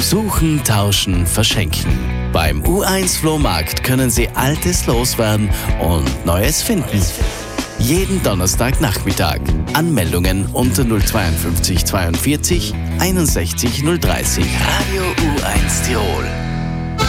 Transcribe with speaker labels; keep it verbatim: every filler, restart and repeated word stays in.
Speaker 1: Suchen, Tauschen, Verschenken. Beim U eins Flohmarkt können Sie Altes loswerden und Neues finden. Jeden Donnerstagnachmittag. Anmeldungen unter null fünf zwei zweiundvierzig einundsechzig null dreißig. Radio U eins Tirol.